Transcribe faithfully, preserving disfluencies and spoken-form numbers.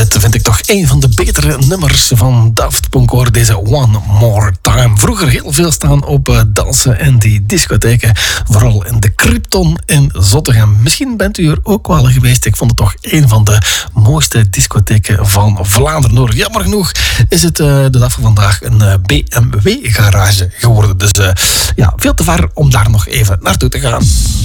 Dit vind ik toch een van de betere nummers van Daft Punk, hoor. Deze One More Time. Vroeger heel veel staan op uh, dansen en die discotheken. Vooral in de Krypton in Zottegem. Misschien bent u er ook wel geweest. Ik vond het toch een van de mooiste discotheken van Vlaanderen, hoor. Jammer genoeg is het uh, de dag van vandaag een uh, B M W-garage geworden. Dus uh, ja, veel te ver om daar nog even naartoe te gaan.